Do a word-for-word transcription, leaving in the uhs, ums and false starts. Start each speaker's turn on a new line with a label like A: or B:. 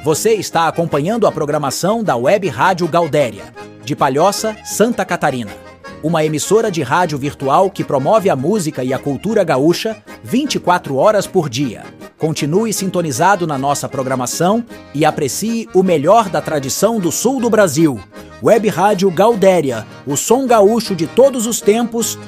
A: Você está acompanhando a programação da Web Rádio Gaudéria, de Palhoça, Santa Catarina. Uma emissora de rádio virtual que promove a música e a cultura gaúcha vinte e quatro horas por dia. Continue sintonizado na nossa programação e aprecie o melhor da tradição do sul do Brasil. Web Rádio Gaudéria, o som gaúcho de todos os tempos